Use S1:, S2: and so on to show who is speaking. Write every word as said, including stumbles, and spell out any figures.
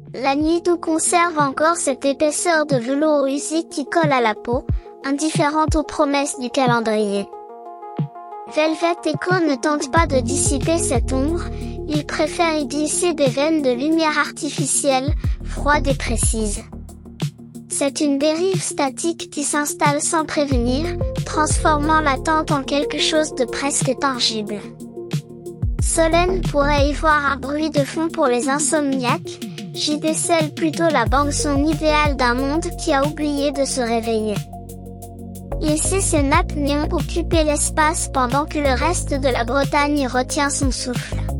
S1: La nuit Doux conserve encore cette épaisseur de velours usé qui colle à la peau, indifférente aux promesses du calendrier. Velvet Echo ne tente pas de dissiper cette ombre, il préfère y glisser des veines de lumière artificielle, froide et précise. C'est une dérive statique qui s'installe sans prévenir, transformant l'attente en quelque chose de presque tangible. Solène pourrait y voir un bruit de fond pour les insomniaques, j'y décèle plutôt la bande-son idéale d'un monde qui a oublié de se réveiller. Il sait ses nappes néons occuper l'espace pendant que le reste de la Bretagne retient son souffle.